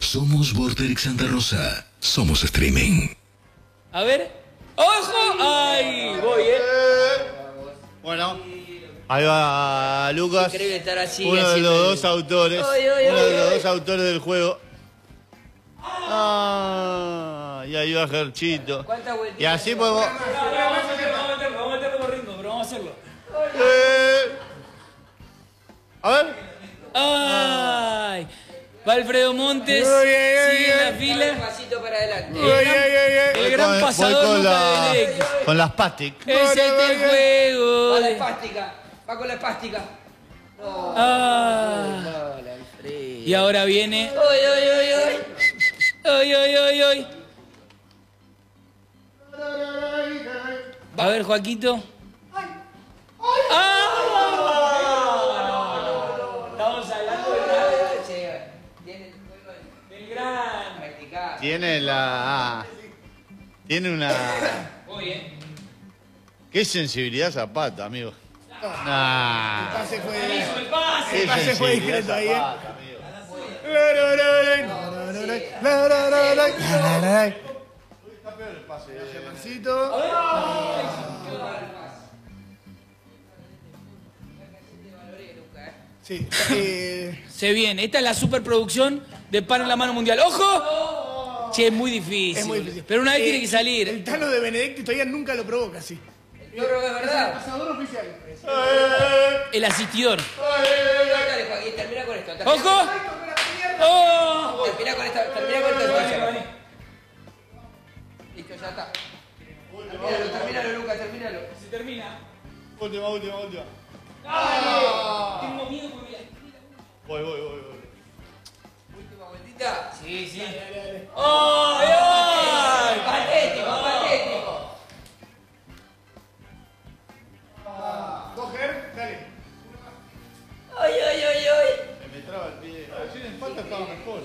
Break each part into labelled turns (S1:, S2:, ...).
S1: Somos Vorterix Santa Rosa. Somos streaming.
S2: A ver. ¡Ojo! ¡Ay! Voy,
S3: Bueno, ahí va Lucas.
S2: Increíble estar así.
S3: Uno de los dos autores. Uno de los dos autores del juego. Y ahí va Gerchito. Y así podemos.
S2: Vamos a meterlo por ritmo, pero vamos a hacerlo.
S3: A ver.
S2: ¡Ay! Va Alfredo Montes. Sigue en la fila.
S4: Pasito para adelante.
S2: El gran pasador Luca de X.
S3: Con las pastic.
S2: Es el juego.
S4: Va la espástica. Va con la espástica.
S2: Y ahora viene. ¡Ay! A ver, Joaquito. Estamos hablando del gran.
S3: Tiene una.
S2: Muy bien.
S3: Qué sensibilidad Zapata, amigo. Nah.
S5: El pase fue discreto ahí, Sí.
S2: Se viene. Esta es la superproducción de Pan en la Mano Mundial. ¡Ojo! Che, es muy difícil.
S5: Es muy difícil.
S2: Pero una vez tiene que salir.
S5: El Tano de Benedetti todavía nunca lo probó casi.
S4: Yo creo que es verdad.
S5: El pasador oficial.
S2: El asistidor.
S4: Dale, Joaquín, termina con esto.
S2: ¡Ojo! ¡Oh!
S4: Termina con esta. Termina con esto. Listo, ya está. Termínalo, Lucas, termínalo.
S2: Se termina.
S3: Última.
S2: Tengo miedo porque
S3: Voy.
S4: Última vueltita.
S2: Sí.
S4: Patético.
S5: Coger, dale.
S4: Ay.
S3: Me traba el pie. Ayer en falta estaba mejor,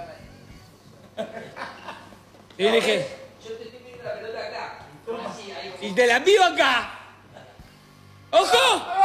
S2: Elige.
S4: Yo te estoy pidiendo la pelota acá. Así, ahí.
S2: Y te la envío acá. ¡Ojo!